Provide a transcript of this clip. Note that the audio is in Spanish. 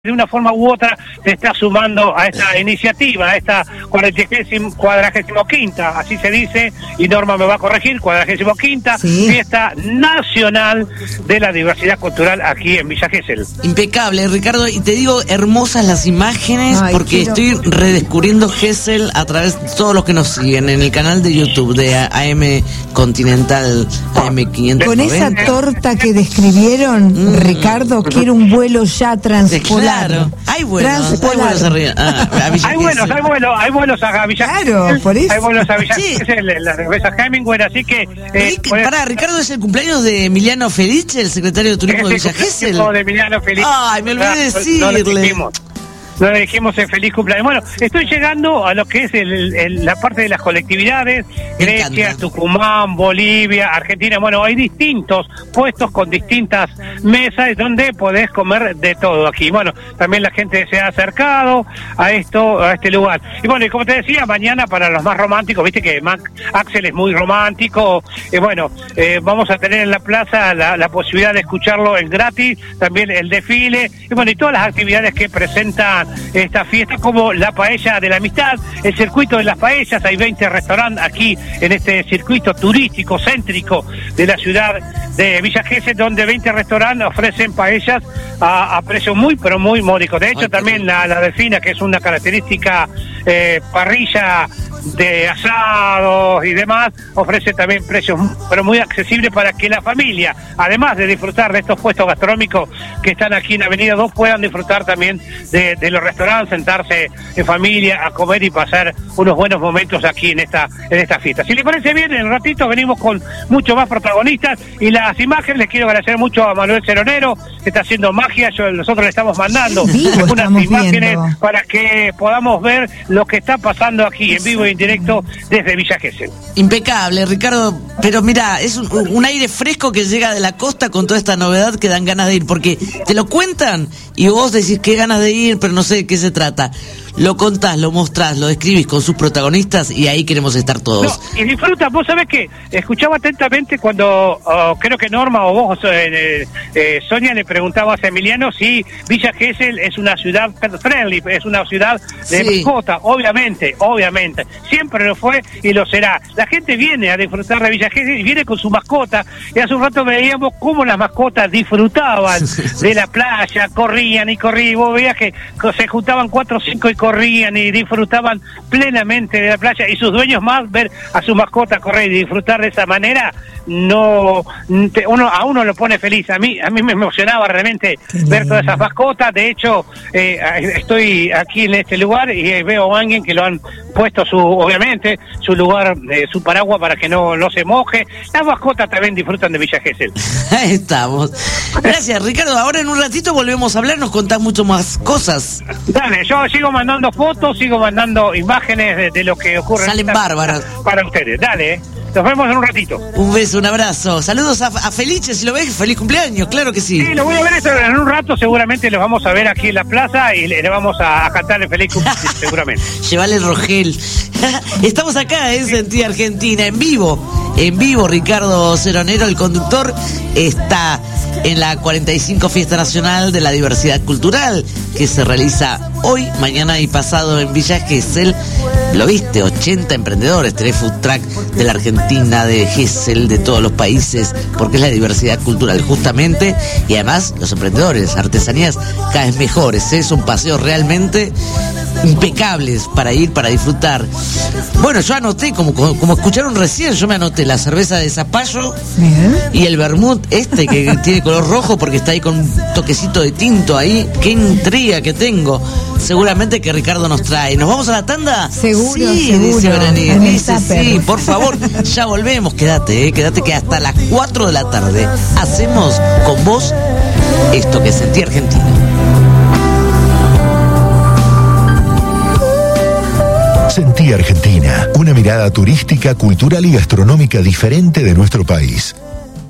de una forma u otra se está sumando a esta iniciativa, a esta 45ª, así se dice, y Norma me va a corregir, 45ª Fiesta Nacional de la Diversidad Cultural aquí en Villa Gesell. Impecable, Ricardo, y te digo, hermosas las imágenes, porque estoy redescubriendo Gesell a través de todos los que nos siguen en el canal de YouTube de AM Continental, AM590. Con esa torta que describieron, Ricardo, quiero un vuelo ya transpolar. Claro, hay vuelos arriba. Hay vuelos a Villa Claro, Gesell, por eso. hay vuelos a Villa Gesell, la cerveza Hemingway, así que... Ricardo, ¿es el cumpleaños de Emiliano Felice, el secretario de Turismo de Villa Gesell? De Emiliano Felice. Ay, me olvidé decirle. No le dijimos el feliz cumpleaños. Bueno, estoy llegando a lo que es la parte de las colectividades, Grecia, Tucumán, Bolivia, Argentina. Bueno, hay distintos puestos con distintas mesas donde podés comer de todo aquí. Bueno, también la gente se ha acercado a este lugar. Y bueno, y como te decía, mañana para los más románticos, viste que Axel es muy romántico. Vamos a tener en la plaza la posibilidad de escucharlo en gratis, también el desfile, y bueno, y todas las actividades que presentan esta fiesta, como la paella de la amistad, el circuito de las paellas. Hay 20 restaurantes aquí en este circuito turístico céntrico de la ciudad de Villa Gesell, donde 20 restaurantes ofrecen paellas a precio muy, pero muy módico. De hecho, también la Delfina, que es una característica parrilla de asados y demás, ofrece también precios pero muy accesibles para que la familia, además de disfrutar de estos puestos gastronómicos que están aquí en Avenida 2, puedan disfrutar también de los restaurantes, sentarse en familia a comer y pasar unos buenos momentos aquí en esta fiesta. Si les parece bien, en un ratito venimos con mucho más protagonistas y las imágenes. Les quiero agradecer mucho a Manuel Ceronero, que está haciendo magia. Nosotros le estamos mandando unas imágenes para que podamos ver lo que está pasando aquí en vivo y en directo desde Villa Gesell. Impecable, Ricardo, pero mira, es un aire fresco que llega de la costa con toda esta novedad que dan ganas de ir, porque te lo cuentan y vos decís qué ganas de ir, pero no sé de qué se trata. Lo contás, lo mostrás, lo describís con sus protagonistas y ahí queremos estar todos. No, y disfruta. Vos sabés que escuchaba atentamente cuando creo que Norma o vos, Sonia, le preguntabas a Emiliano si Villa Gesell es una ciudad friendly, es una ciudad de mascota. Obviamente, siempre lo fue y lo será. La gente viene a disfrutar de Villa Gesell y viene con su mascota, y hace un rato veíamos cómo las mascotas disfrutaban de la playa, corrían y vos veías que se juntaban 4 o 5 y corrían y disfrutaban plenamente de la playa, y sus dueños más ver a su mascota correr y disfrutar de esa manera, a uno lo pone feliz. A mí me emocionaba realmente ver todas esas mascotas. De hecho, estoy aquí en este lugar y veo a alguien que lo han puesto obviamente su lugar, su paraguas para que no se moje. Las mascotas también disfrutan de Villa Gesell. Ahí estamos. Gracias, Ricardo. Ahora en un ratito volvemos a hablar, nos contás mucho más cosas. Dale, yo sigo mandando fotos, sigo mandando imágenes de lo que ocurre. Salen bárbaras para ustedes. Dale, nos vemos en un ratito. Un beso, un abrazo. Saludos a Felice, si lo ves, feliz cumpleaños, claro que sí. Sí, lo voy a ver en un rato, seguramente los vamos a ver aquí en la plaza y le vamos a cantar el feliz cumpleaños, seguramente. Llevale el Rogel. Estamos acá en Sentir Argentina, en vivo, Ricardo Ceronero, el conductor, está en la 45 Fiesta Nacional de la Diversidad Cultural, que se realiza hoy, mañana y pasado en Villa Gesell. Lo viste, 80 emprendedores, tenés food truck de la Argentina, de Gesell, de todos los países, porque es la diversidad cultural justamente, y además los emprendedores, artesanías cada vez mejores, son paseos realmente impecables para ir, para disfrutar. Bueno, yo anoté, como escucharon recién, yo me anoté la cerveza de zapallo y el vermut que tiene color rojo porque está ahí con un toquecito de tinto ahí. Qué intriga que tengo. Seguramente que Ricardo nos trae. ¿Nos vamos a la tanda? Seguro, sí, dice Verani. Dice sí, por favor, ya volvemos. Quédate que hasta las 4 de la tarde hacemos con vos esto que Sentí Argentina. Sentí Argentina, una mirada turística, cultural y gastronómica diferente de nuestro país.